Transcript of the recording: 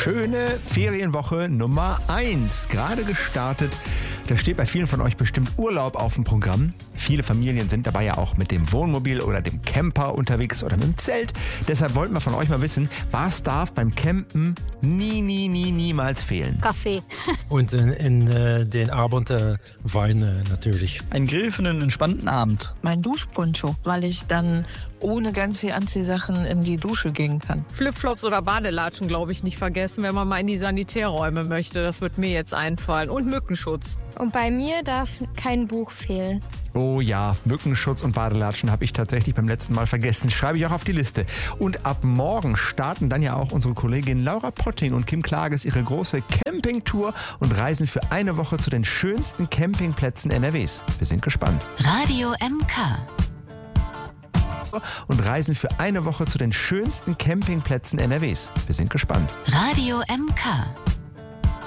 schöne Ferienwoche Nummer 1. Gerade gestartet. Da steht bei vielen von euch bestimmt Urlaub auf dem Programm. Viele Familien sind dabei ja auch mit dem Wohnmobil oder dem Camper unterwegs oder mit dem Zelt. Deshalb wollten wir von euch mal wissen, was darf beim Campen niemals fehlen? Kaffee. Und in den Abend Wein natürlich. Ein Grill für einen entspannten Abend. Mein Duschponcho, weil ich dann ohne ganz viel Anziehsachen in die Dusche gehen kann. Flipflops oder Badelatschen, glaube ich, nicht vergessen, wenn man mal in die Sanitärräume möchte. Das wird mir jetzt einfallen. Und Mückenschutz. Und bei mir darf kein Buch fehlen. Oh ja, Mückenschutz und Badelatschen habe ich tatsächlich beim letzten Mal vergessen. Schreibe ich auch auf die Liste. Und ab morgen starten dann ja auch unsere Kollegin Laura Potting und Kim Klages ihre große Campingtour und reisen für eine Woche zu den schönsten Campingplätzen NRWs. Wir sind gespannt. Radio MK. Und reisen für eine Woche zu den schönsten Campingplätzen NRWs. Wir sind gespannt. Radio MK.